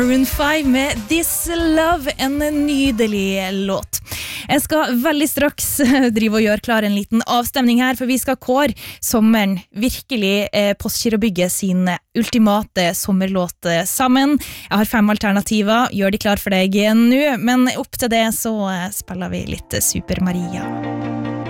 Maroon 5 med This Love, en nydelig låt. Jeg skal veldig straks drive og gjøre klar en liten avstemning her, for vi skal kåre sommeren virkelig Postgirobygget sin ultimate sommerlåt sammen. Jeg har 5 alternativer, gjør de klar for deg nå, men opp til det så spiller vi litt Super Maria.